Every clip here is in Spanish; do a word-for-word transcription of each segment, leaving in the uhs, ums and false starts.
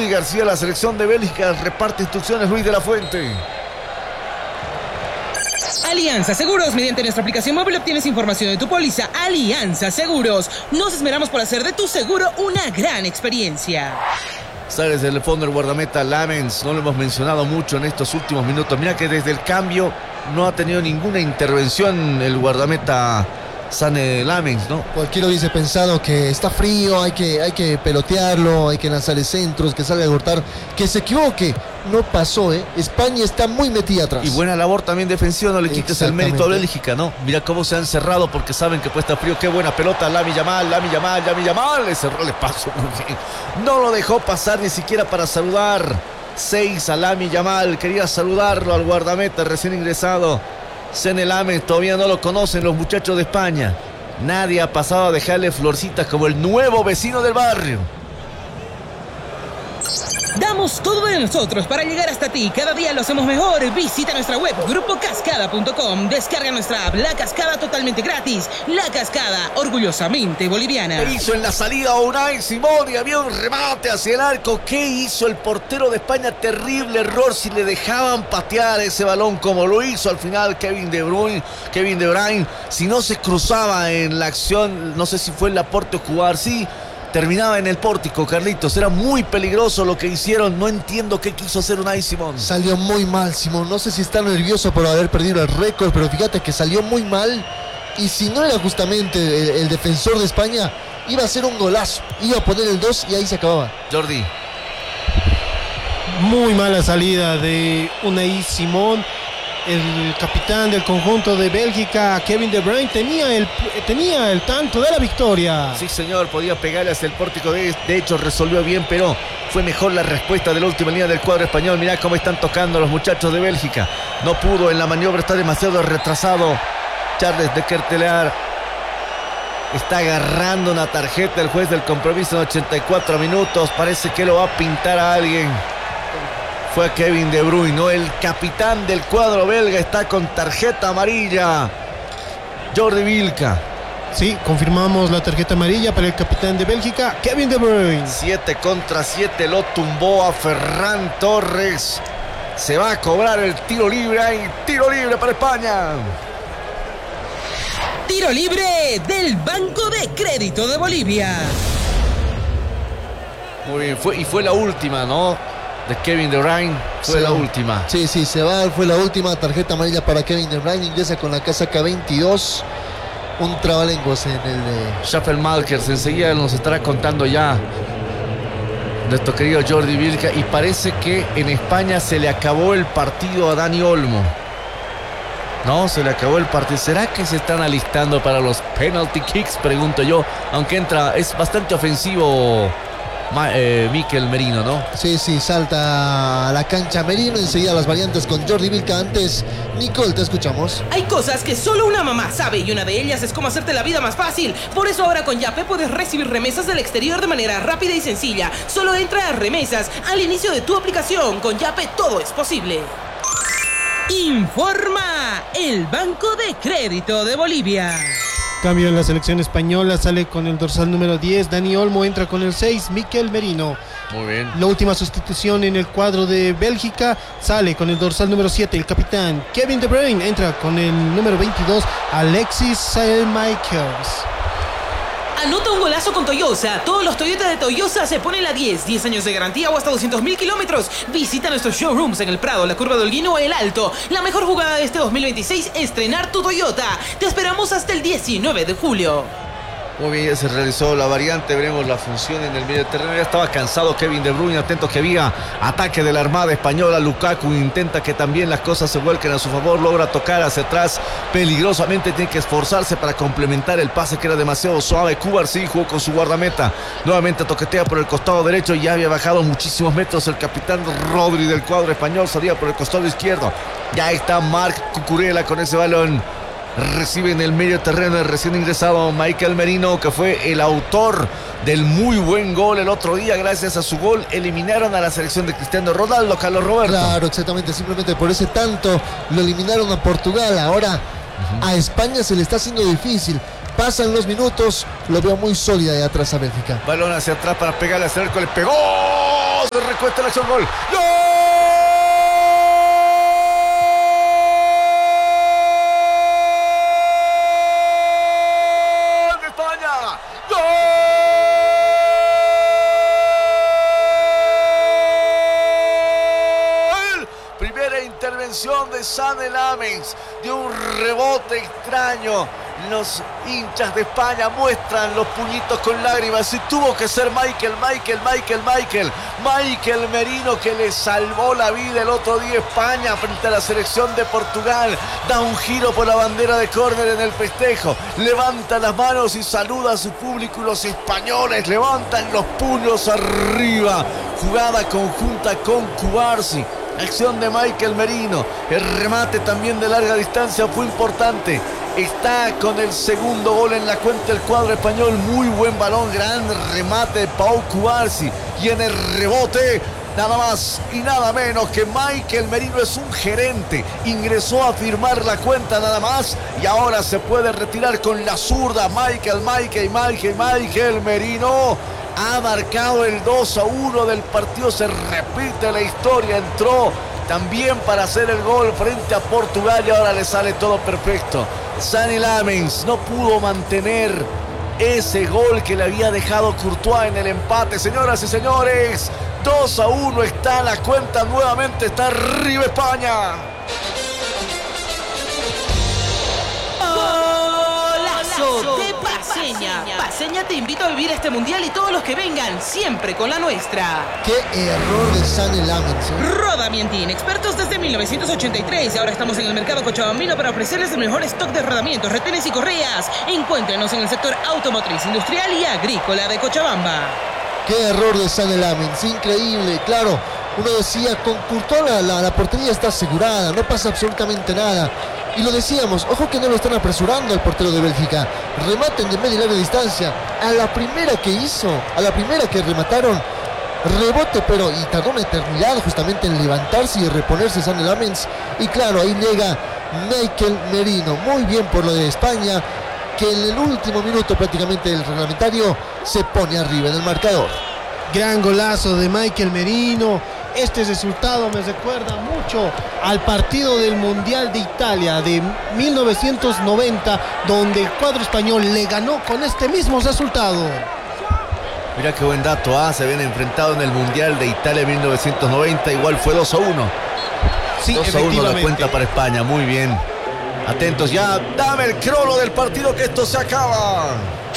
García, la selección de Bélgica reparte instrucciones Luis de la Fuente. Alianza Seguros, mediante nuestra aplicación móvil obtienes información de tu póliza. Alianza Seguros, nos esperamos por hacer de tu seguro una gran experiencia. Sale desde el fondo el guardameta Lamens, no lo hemos mencionado mucho en estos últimos minutos. Mira que desde el cambio no ha tenido ninguna intervención el guardameta Sane Lamens, ¿no? Cualquiera hubiese pensado que está frío, hay que, hay que pelotearlo, hay que lanzarle centros, que salga a cortar, que se equivoque. No pasó, ¿eh? España está muy metida atrás. Y buena labor también defensiva, no le quites el mérito a Bélgica, ¿no? Mira cómo se han cerrado porque saben que puede estar frío. Qué buena pelota, Lamine Yamal, Lamine Yamal, Lamine Yamal. Le cerró el paso muy bien. No lo dejó pasar ni siquiera para saludar. Seis a Lamine Yamal, quería saludarlo al guardameta recién ingresado. Sane Lamens, todavía no lo conocen los muchachos de España. Nadie ha pasado a dejarle florcitas como el nuevo vecino del barrio. Damos todo de nosotros para llegar hasta ti. Cada día lo hacemos mejor. Visita nuestra web grupo cascada punto com. Descarga nuestra app La Cascada totalmente gratis. La Cascada, orgullosamente boliviana. ¿Qué hizo en la salida Unai Simón? Y había un remate hacia el arco. ¿Qué hizo el portero de España? Terrible error. Si le dejaban patear ese balón como lo hizo al final Kevin De Bruyne. Kevin De Bruyne, si no se cruzaba en la acción, no sé si fue el Laporte o Cubarsí, terminaba en el pórtico, Carlitos. Era muy peligroso lo que hicieron. No entiendo qué quiso hacer Unai Simón. Salió muy mal, Simón. No sé si está nervioso por haber perdido el récord, pero fíjate que salió muy mal. Y si no era justamente el, el defensor de España, iba a ser un golazo. Iba a poner el dos y ahí se acababa. Jordi. Muy mala salida de Unai Simón. El capitán del conjunto de Bélgica, Kevin De Bruyne, tenía el, tenía el tanto de la victoria. Sí, señor, podía pegarle hacia el pórtico. De, de hecho, resolvió bien, pero fue mejor la respuesta de la última línea del cuadro español. Mirá cómo están tocando los muchachos de Bélgica. No pudo en la maniobra, está demasiado retrasado. Charles de Ketelaere está agarrando una tarjeta el juez del compromiso en ochenta y cuatro minutos. Parece que lo va a pintar a alguien. Fue a Kevin De Bruyne, ¿no? El capitán del cuadro belga está con tarjeta amarilla. Jordi Vilca. Sí, confirmamos la tarjeta amarilla para el capitán de Bélgica, Kevin De Bruyne. siete contra siete, lo tumbó a Ferran Torres. Se va a cobrar el tiro libre. Hay tiro libre para España. Tiro libre del Banco de Crédito de Bolivia. Muy bien, fue, y fue la última, ¿no? De Kevin De Bruyne, fue sí, la última. Sí, sí, se va, fue la última tarjeta amarilla para Kevin De Bruyne, ingresa con la casaca veintidós, un trabalenguas en el de... Schaffel Malkers, enseguida nos estará contando ya nuestro querido Jordi Vilca, y parece que en España se le acabó el partido a Dani Olmo. No, se le acabó el partido. ¿Será que se están alistando para los penalty kicks? Pregunto yo, aunque entra, es bastante ofensivo Ma, eh, Mikel Merino, ¿no? Sí, sí, salta a la cancha Merino, enseguida las variantes con Jordi Vilca. Antes, Nicole, te escuchamos. Hay cosas que solo una mamá sabe y una de ellas es cómo hacerte la vida más fácil. Por eso ahora con Yape puedes recibir remesas del exterior de manera rápida y sencilla. Solo entra a remesas al inicio de tu aplicación. Con Yape todo es posible. Informa el Banco de Crédito de Bolivia. Cambio en la selección española, sale con el dorsal número diez, Dani Olmo entra con el seis, Mikel Merino. Muy bien. La última sustitución en el cuadro de Bélgica, sale con el dorsal número siete, el capitán Kevin De Bruyne, entra con el número veintidós, Alexis Saelmaekers. Anota un golazo con Toyosa. Todos los Toyota de Toyosa se ponen la diez. diez años de garantía o hasta doscientos mil kilómetros. Visita nuestros showrooms en El Prado, La Curva de Holguín o El Alto. La mejor jugada de este dos mil veintiséis, estrenar tu Toyota. Te esperamos hasta el diecinueve de julio. Muy bien, ya se realizó la variante, veremos la función en el medio terreno. Ya estaba cansado Kevin De Bruyne, atento que había ataque de la Armada Española. Lukaku intenta que también las cosas se vuelquen a su favor, logra tocar hacia atrás peligrosamente, tiene que esforzarse para complementar el pase que era demasiado suave. Cubarsí jugó con su guardameta, nuevamente toquetea por el costado derecho, ya había bajado muchísimos metros el capitán Rodri del cuadro español, salía por el costado izquierdo. Ya está Marc Cucurella con ese balón. Recibe en el medio terreno el recién ingresado Mikel Merino, que fue el autor del muy buen gol el otro día. Gracias a su gol eliminaron a la selección de Cristiano Ronaldo, Carlos Roberto. Claro, exactamente, simplemente por ese tanto lo eliminaron a Portugal. Ahora uh-huh. a España se le está haciendo difícil. Pasan los minutos, lo veo muy sólida de atrás a Bélgica. Balón hacia atrás para pegarle hacia el arco, le pegó, se cuesta la acción, gol. ¡Gol! ¡De España! ¡Gol! Primera intervención de Sané Lammens, de un rebote extraño. Los hinchas de España muestran los puñitos con lágrimas y tuvo que ser Michael, Michael, Michael, Michael, Michael Merino, que le salvó la vida el otro día a España frente a la selección de Portugal. Da un giro por la bandera de córner en el festejo, levanta las manos y saluda a su público, y los españoles levantan los puños arriba. Jugada conjunta con Cubarsí. Acción de Michael Merino, el remate también de larga distancia fue importante. Está con el segundo gol en la cuenta el cuadro español. Muy buen balón, gran remate de Pau Cubarsí. Y en el rebote, nada más y nada menos que Michael Merino es un gerente. Ingresó a firmar la cuenta nada más y ahora se puede retirar con la zurda. Michael, Michael, Michael, Michael Merino ha marcado el dos a uno del partido. Se repite la historia. Entró también para hacer el gol frente a Portugal y ahora le sale todo perfecto. Sané Lammens no pudo mantener ese gol que le había dejado Courtois en el empate. Señoras y señores, dos a uno está la cuenta nuevamente. Está arriba España. De Paceña. Paceña te invito a vivir este mundial y todos los que vengan, siempre con la nuestra. Qué error de Sané Lammens, ¿eh? Rodamientin, expertos desde mil novecientos ochenta y tres. Ahora estamos en el mercado cochabambino para ofrecerles el mejor stock de rodamientos, retenes y correas. Encuéntrenos en el sector automotriz, industrial y agrícola de Cochabamba. Qué error de Sané Lammens, increíble. Claro, uno decía, con Courtois la, la, la portería está asegurada, no pasa absolutamente nada. Y lo decíamos, ojo que no lo están apresurando al portero de Bélgica. Rematen de media y larga distancia. A la primera que hizo, a la primera que remataron, rebote, pero y tardó una eternidad justamente en levantarse y reponerse Sané Lammens. Y claro, ahí llega Michael Merino. Muy bien por lo de España, que en el último minuto prácticamente del reglamentario se pone arriba en el marcador. Gran golazo de Michael Merino. Este resultado me recuerda mucho al partido del Mundial de Italia de mil novecientos noventa, donde el cuadro español le ganó con este mismo resultado. Mira qué buen dato, ¿ah? Se habían enfrentado en el Mundial de Italia mil novecientos noventa, igual fue dos a uno. Sí, dos a uno la cuenta para España, muy bien. Atentos ya, dame el crono del partido que esto se acaba.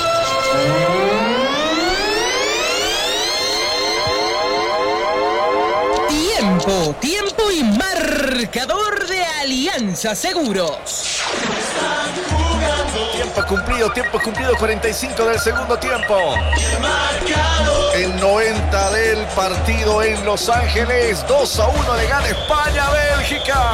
Tiempo, tiempo y marcador de Alianza Seguros. Tiempo cumplido, tiempo cumplido, cuarenta y cinco del segundo tiempo. El noventa del partido en Los Ángeles, dos a uno le gana España a Bélgica.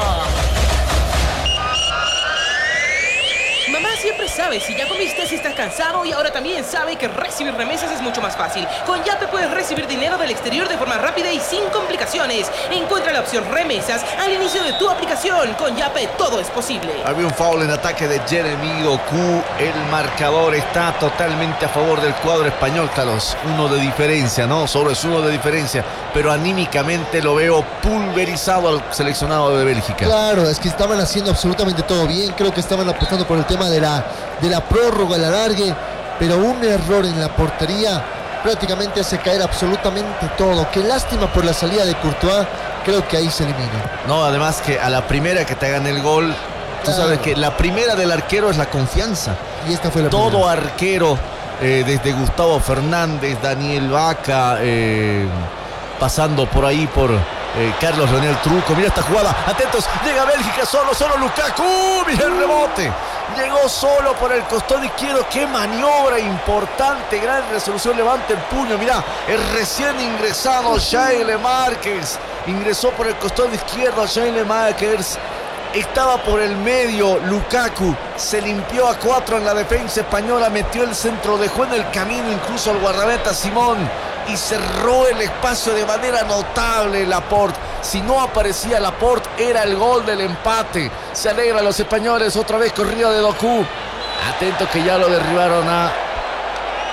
Mamá siempre sabe si ya comiste, si estás cansado, y ahora también sabe que recibir remesas es mucho más fácil. Con Yape puedes recibir dinero del exterior de forma rápida y sin complicaciones. Encuentra la opción remesas al inicio de tu aplicación. Con Yape todo es posible. Había un foul en ataque de Jeremy Doku. El marcador está totalmente a favor del cuadro español, Carlos. Uno de diferencia, ¿no? Solo es uno de diferencia, pero anímicamente lo veo pulverizado al seleccionado de Bélgica. Claro, es que estaban haciendo absolutamente todo bien. Creo que estaban apostando por el tema de la, de la prórroga, el alargue, pero un error en la portería prácticamente hace caer absolutamente todo. Qué lástima por la salida de Courtois. Creo que ahí se elimina. No, además que a la primera que te hagan el gol, tú Claro. sabes que la primera del arquero es la confianza. Y esta fue la Todo primera. arquero, eh, desde Gustavo Fernández, Daniel Vaca, eh, pasando por ahí por eh, Carlos Leonel Truco. Mira esta jugada, atentos, llega Bélgica solo, solo Lukaku, mira el rebote. Llegó solo por el costado izquierdo, qué maniobra importante, gran resolución, levanta el puño, mira, el recién ingresado Shaile Márquez, ingresó por el costado izquierdo Shaile Márquez. Estaba por el medio Lukaku, se limpió a cuatro en la defensa española, metió el centro, dejó en el camino incluso al guardameta Simón y cerró el espacio de manera notable Laporte. Si no aparecía Laporte, era el gol del empate. Se alegran los españoles, otra vez corrida de Doku. Atento que ya lo derribaron a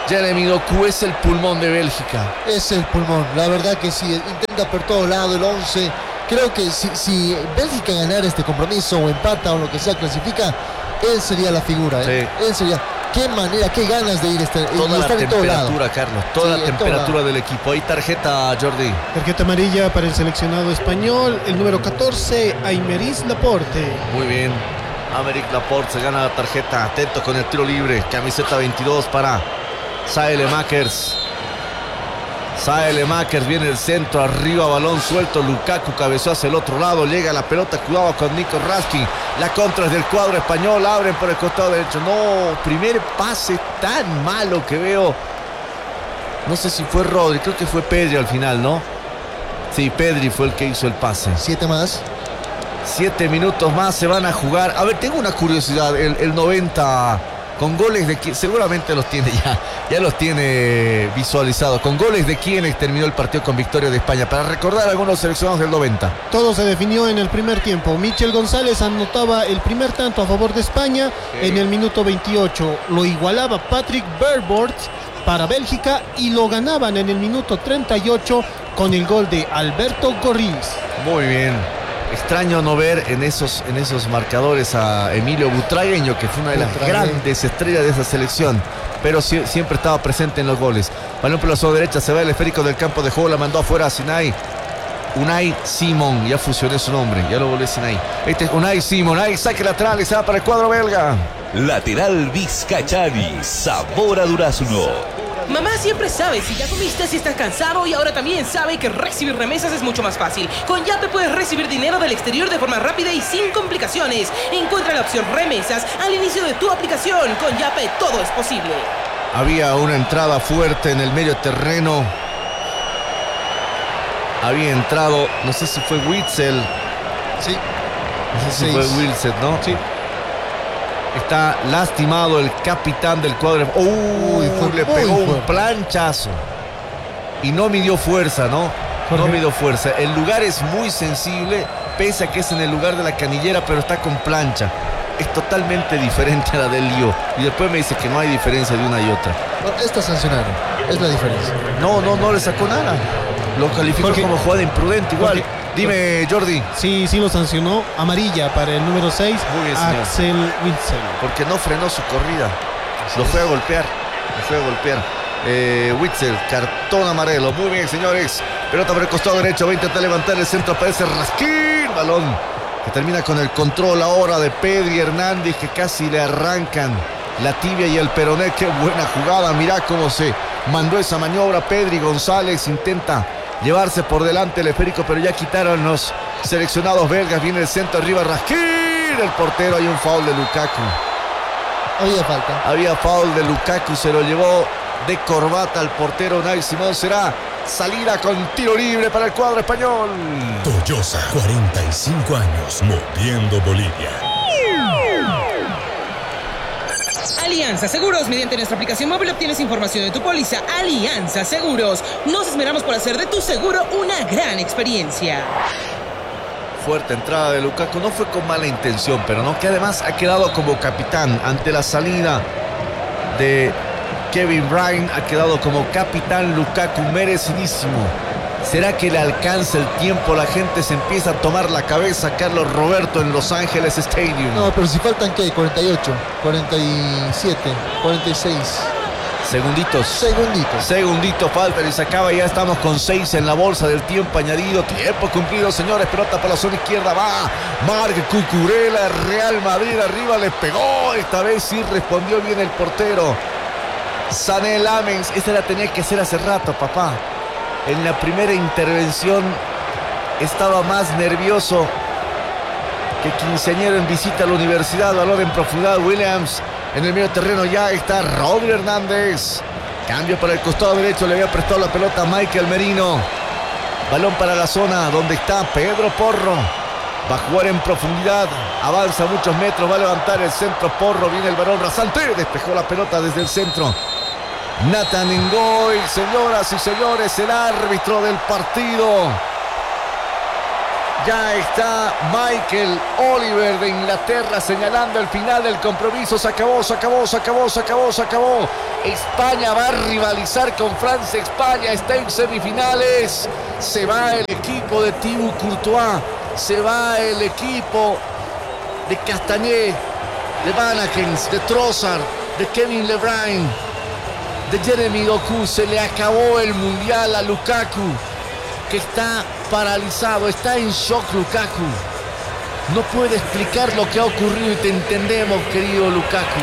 Jeremy Doku es el pulmón de Bélgica. Es el pulmón, la verdad que sí, intenta por todo lado el once. Creo que si, si Bélgica ganara este compromiso o empata o lo que sea, clasifica, él sería la figura. ¿eh? Sí. Él sería. Qué manera, qué ganas de ir este, toda de la estar en todo lado. temperatura, Carlos, toda Sí, la en todo temperatura lado. del equipo. Ahí tarjeta, Jordi. Tarjeta amarilla para el seleccionado español, el número catorce, Aymeric Laporte. Muy bien. Aymeric Laporte se gana la tarjeta. Atento con el tiro libre. Camiseta veintidós para Saelemakers. Saelemakers viene el centro, arriba, balón suelto. Lukaku cabeceó hacia el otro lado. Llega la pelota, cuidado con Nico Raskin. La contra es del cuadro español. Abren por el costado derecho. No, primer pase tan malo que veo. No sé si fue Rodri, creo que fue Pedri al final, ¿no? Sí, Pedri fue el que hizo el pase. Siete más. Siete minutos más se van a jugar. A ver, tengo una curiosidad. El, el noventa con goles de quién, seguramente los tiene ya, ya los tiene visualizados. Con goles de quiénes terminó el partido con victoria de España. Para recordar algunos seleccionados del noventa. Todo se definió en el primer tiempo. Michel González anotaba el primer tanto a favor de España Okay. en el minuto veintiocho. Lo igualaba Patrick Bergvord para Bélgica y lo ganaban en el minuto treinta y ocho con el gol de Alberto Gorrís. Muy bien. Extraño no ver en esos, en esos marcadores a Emilio Butragueño, que fue una de las Butragueño. grandes estrellas de esa selección, pero si, siempre estaba presente en los goles. Balón por la zona derecha, se va el esférico del campo de juego, la mandó afuera a Sinai. Unai Simón, ya fusioné su nombre, ya lo volé Sinai. Este es Unai Simón, ahí saque lateral y se va para el cuadro belga. Lateral Vizcachani, sabor a durazno. Mamá siempre sabe si ya comiste, si estás cansado y ahora también sabe que recibir remesas es mucho más fácil. Con Yape puedes recibir dinero del exterior de forma rápida y sin complicaciones. Encuentra la opción remesas al inicio de tu aplicación. Con Yape todo es posible. Había una entrada fuerte en el medio terreno. Había entrado, no sé si fue Witzel. Sí. No sé si Seis. fue Wilson, ¿no? Sí. Está lastimado el capitán del cuadro. ¡Uy! Uy, fue le muy pegó un fuerte. planchazo. Y no midió fuerza, ¿no? No Jorge. midió fuerza. El lugar es muy sensible, pese a que es en el lugar de la canillera, pero está con plancha. Es totalmente diferente a la del lío. Y después me dice que no hay diferencia de una y otra. Bueno, esta sancionaron. Es la diferencia. No, no, no le sacó nada. Lo calificó Jorge. como jugada imprudente igual. Jorge. Dime, Jordi. Sí, sí lo sancionó. Amarilla para el número seis, Muy bien, señor. Axel Witsel. Porque no frenó su corrida. Lo fue a golpear. Lo fue a golpear. Eh, Witzel, cartón amarelo. Muy bien, señores. Pelota por el costado derecho. Va a intentar levantar el centro. Aparece Raskin. Balón que termina con el control ahora de Pedri Hernández, que casi le arrancan la tibia y el peroné. Qué buena jugada. Mirá cómo se mandó esa maniobra. Pedri González intenta llevarse por delante el esférico, pero ya quitaron los seleccionados belgas. Viene el centro arriba, Raskin, el portero. Hay un foul de Lukaku. Había falta. Había foul de Lukaku, se lo llevó de corbata al portero Unai Simón. Será salida con tiro libre para el cuadro español. Toyosa, cuarenta y cinco años, moviendo Bolivia. Alianza Seguros. Mediante nuestra aplicación móvil obtienes información de tu póliza. Alianza Seguros. Nos esmeramos por hacer de tu seguro una gran experiencia. Fuerte entrada de Lukaku, no fue con mala intención, pero no, que además ha quedado como capitán ante la salida de Kevin Bryant. Ha quedado como capitán Lukaku, merecidísimo. ¿Será que le alcanza el tiempo? La gente se empieza a tomar la cabeza. Carlos Roberto en Los Ángeles Stadium. No, pero si faltan, ¿qué? cuarenta y ocho, cuarenta y siete, cuarenta y seis Segunditos. segunditos. Segundito falta y se acaba. Ya estamos con seis en la bolsa del tiempo añadido. Tiempo cumplido, señores. Pelota para la zona izquierda. Va Marc Cucurella. Real Madrid arriba. Le pegó. Esta vez sí respondió bien el portero. Sané Lamens. Esta la tenía que hacer hace rato, papá. En la primera intervención estaba más nervioso que quinceañero en visita a la universidad. Balón en profundidad. Williams. En el medio terreno ya está Rodri Hernández. Cambio para el costado derecho. Le había prestado la pelota a Michael Merino. Balón para la zona donde está Pedro Porro. Va a jugar en profundidad. Avanza muchos metros. Va a levantar el centro Porro. Viene el balón rasante. Despejó la pelota desde el centro. Nathan Ngoy. Señoras y señores, el árbitro del partido. Ya está Michael Oliver de Inglaterra señalando el final del compromiso. Se acabó, se acabó, se acabó, se acabó, se acabó. España va a rivalizar con Francia. España está en semifinales. Se va el equipo de Thibaut Courtois. Se va el equipo de Castagné, de Vanakens, de Trossard, de Kevin De Bruyne, de Jeremy Doku. Se le acabó el mundial a Lukaku, que está paralizado, está en shock Lukaku. No puede explicar lo que ha ocurrido y te entendemos, querido Lukaku.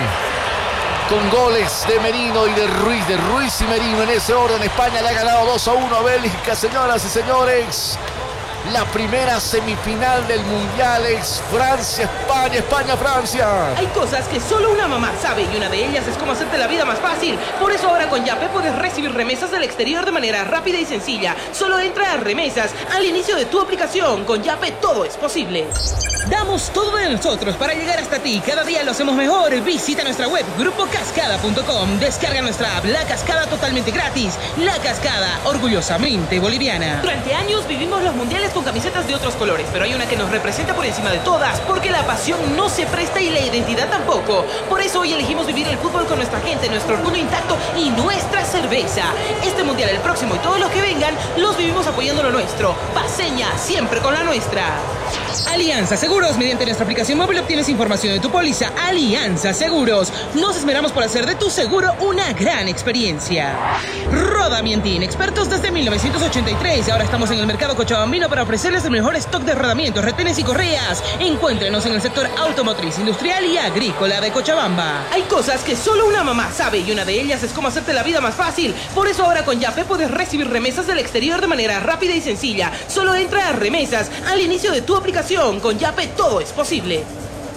Con goles de Merino y de Ruiz, de Ruiz y Merino en ese orden, España le ha ganado dos a uno a Bélgica, señoras y señores. La primera semifinal del Mundial es Francia-España, España-Francia. Hay cosas que solo una mamá sabe y una de ellas es cómo hacerte la vida más fácil. Por eso ahora con Yape puedes recibir remesas del exterior de manera rápida y sencilla. Solo entra a remesas al inicio de tu aplicación. Con Yape todo es posible. Damos todo de nosotros para llegar hasta ti. Cada día lo hacemos mejor. Visita nuestra web grupo cascada punto com. Descarga nuestra app La Cascada totalmente gratis. La Cascada, orgullosamente boliviana. Durante años vivimos los mundiales con camisetas de otros colores, pero hay una que nos representa por encima de todas, porque la pasión no se presta y la identidad tampoco. Por eso hoy elegimos vivir el fútbol con nuestra gente, nuestro orgullo intacto y nuestra cerveza. Este mundial, el próximo y todos los que vengan, los vivimos apoyando lo nuestro. Paseña, siempre con la nuestra. Alianza Seguros. Mediante nuestra aplicación móvil obtienes información de tu póliza. Alianza Seguros. Nos esmeramos por hacer de tu seguro una gran experiencia. Rodamientín. Expertos desde mil novecientos ochenta y tres. Ahora estamos en el mercado cochabambino para ofrecerles el mejor stock de rodamientos, retenes y correas. Encuéntrenos en el sector automotriz, industrial y agrícola de Cochabamba. Hay cosas que solo una mamá sabe y una de ellas es cómo hacerte la vida más fácil. Por eso ahora con Yape puedes recibir remesas del exterior de manera rápida y sencilla. Solo entra a remesas al inicio de tu aplicación. Con Yape todo es posible.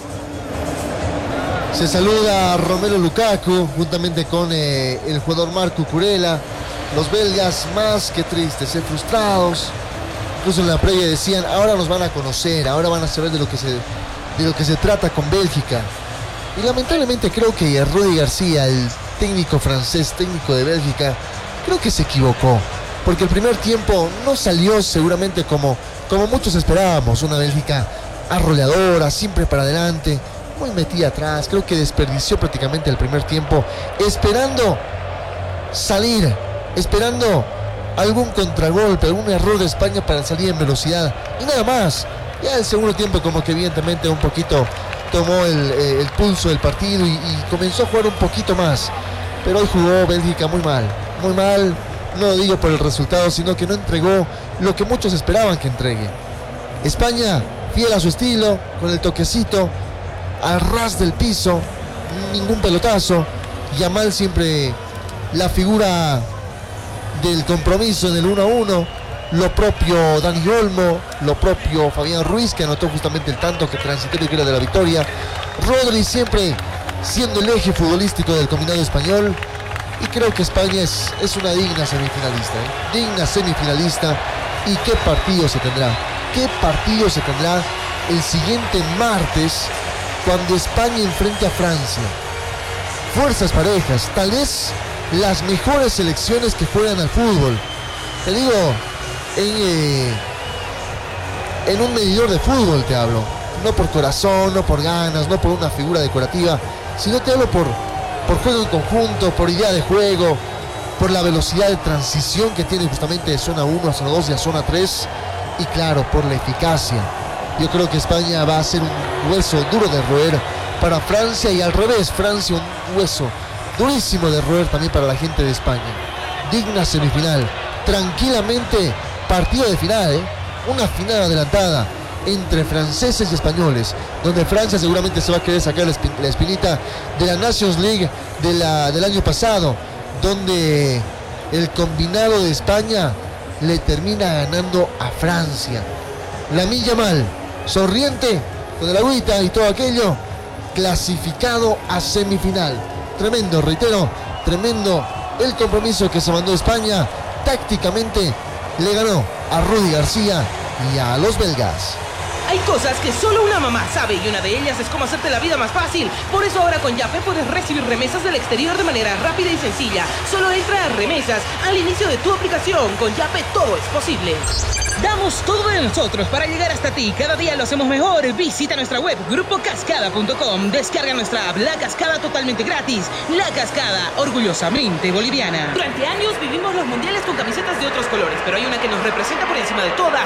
Se saluda a Romelu Lukaku juntamente con eh, el jugador Marco Cucurella. Los belgas más que tristes, eh, frustrados. Incluso en la previa decían, ahora nos van a conocer, ahora van a saber de lo que se, de lo que se trata con Bélgica. Y lamentablemente creo que Rudy García, el técnico francés, técnico de Bélgica, creo que se equivocó. Porque el primer tiempo no salió seguramente como, como muchos esperábamos. Una Bélgica arrolladora, siempre para adelante, muy metida atrás. Creo que desperdició prácticamente el primer tiempo, esperando salir, esperando algún contragolpe, algún error de España para salir en velocidad y nada más. Ya el segundo tiempo como que evidentemente un poquito tomó el, eh, el pulso del partido y, y comenzó a jugar un poquito más, pero hoy jugó Bélgica muy mal, muy mal. No lo digo por el resultado, sino que no entregó lo que muchos esperaban que entregue. España, fiel a su estilo, con el toquecito, al ras del piso, ningún pelotazo. Yamal siempre la figura del compromiso en el uno a uno. Lo propio Dani Olmo, lo propio Fabián Ruiz, que anotó justamente el tanto que transitó y que era de la victoria. Rodri siempre siendo el eje futbolístico del combinado español. Y creo que España es, es una digna semifinalista, ¿eh? digna semifinalista. ¿Y qué partido se tendrá? ¿Qué partido se tendrá el siguiente martes cuando España enfrente a Francia? Fuerzas parejas, tal vez las mejores selecciones que juegan al fútbol. Te digo, en, eh, en un medidor de fútbol te hablo. No por corazón, no por ganas, no por una figura decorativa, sino te hablo por... por juego en conjunto, por idea de juego, por la velocidad de transición que tiene justamente de zona uno a zona dos y a zona tres, y claro, por la eficacia. Yo creo que España va a ser un hueso duro de roer para Francia, y al revés, Francia un hueso durísimo de roer también para la gente de España. Digna semifinal, tranquilamente partido de final, ¿eh? Una final adelantada entre franceses y españoles, donde Francia seguramente se va a querer sacar la, espin la espinita de la Nations League de la, del año pasado, donde el combinado de España le termina ganando a Francia. Lamine Yamal, sonriente, con el agüita y todo aquello, clasificado a semifinal. Tremendo, reitero, tremendo el compromiso que se mandó España. Tácticamente le ganó a Rudy García y a los belgas. Hay cosas que solo una mamá sabe y una de ellas es cómo hacerte la vida más fácil. Por eso ahora con Yape puedes recibir remesas del exterior de manera rápida y sencilla. Solo entra a remesas al inicio de tu aplicación. Con Yape todo es posible. Damos todo de nosotros para llegar hasta ti. Cada día lo hacemos mejor. Visita nuestra web grupo cascada punto com. Descarga nuestra app La Cascada totalmente gratis. La Cascada, orgullosamente boliviana. Durante años vivimos los mundiales con camisetas de otros colores, pero hay una que nos representa por encima de todas.